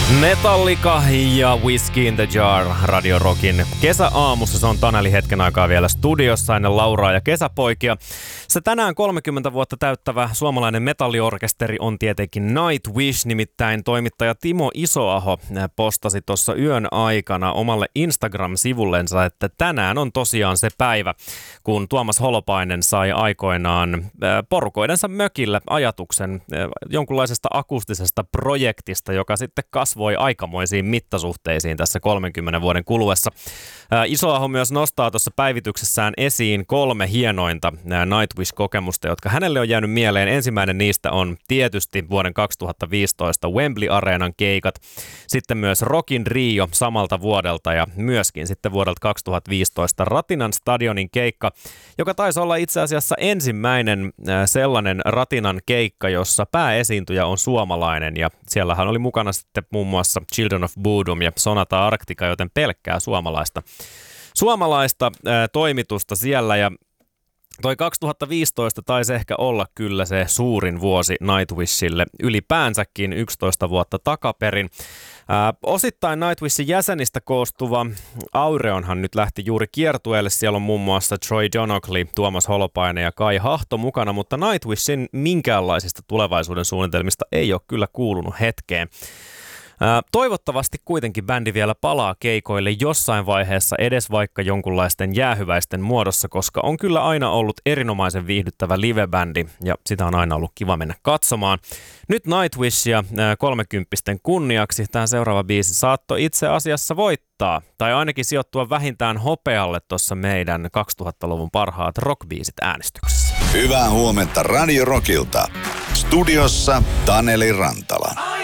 Metallica ja Whiskey in the Jar Radio Rockin kesäaamussa. Se on Taneli hetken aikaa vielä studiossa ennen Lauraa ja kesäpoikia. Se tänään 30 vuotta täyttävä suomalainen metalliorkesteri on tietenkin Nightwish, nimittäin toimittaja Timo Isoaho postasi tuossa yön aikana omalle Instagram-sivullensa, että tänään on tosiaan se päivä, kun Tuomas Holopainen sai aikoinaan porukoidensa mökillä ajatuksen jonkunlaisesta akustisesta projektista, joka sitten kasvoi aikamoisiin mittasuhteisiin tässä 30 vuoden kuluessa. Isoaho myös nostaa tuossa päivityksessään esiin 3 hienointa Nightwish-kokemusta, jotka hänelle on jäänyt mieleen. Ensimmäinen niistä on tietysti vuoden 2015 Wembley-areenan keikat, sitten myös Rock in Rio samalta vuodelta ja myöskin sitten vuodelta 2015 Ratinan stadionin keikka, joka taisi olla itse asiassa ensimmäinen sellainen Ratinan keikka, jossa pääesiintyjä on suomalainen, ja siellähän oli mukana sitten muun muassa Children of Bodom ja Sonata Arctica, joten pelkkää suomalaista toimitusta siellä, ja toi 2015 taisi ehkä olla kyllä se suurin vuosi Nightwishille ylipäänsäkin 11 vuotta takaperin. Osittain Nightwishin jäsenistä koostuva Aureonhan nyt lähti juuri kiertueelle. Siellä on muun muassa Troy Donockley, Tuomas Holopainen ja Kai Hahto mukana, mutta Nightwishin minkäänlaisista tulevaisuuden suunnitelmista ei ole kyllä kuulunut hetkeen. Toivottavasti kuitenkin bändi vielä palaa keikoille jossain vaiheessa, edes vaikka jonkunlaisten jäähyväisten muodossa, koska on kyllä aina ollut erinomaisen viihdyttävä livebändi ja sitä on aina ollut kiva mennä katsomaan. Nyt Nightwishia 30-pisten kunniaksi tämä seuraava biisi saattoi itse asiassa voittaa, tai ainakin sijoittua vähintään hopealle tuossa meidän 2000-luvun parhaat rockbiisit äänestyksessä. Hyvää huomenta Radio Rockilta. Studiossa Taneli Rantala.